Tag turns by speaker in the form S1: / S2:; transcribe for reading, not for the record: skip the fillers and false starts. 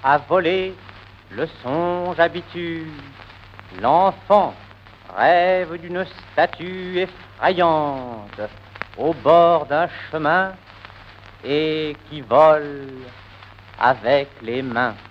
S1: à voler, le songe habitue. L'enfant rêve d'une statue effrayante au bord d'un chemin et qui vole avec les mains.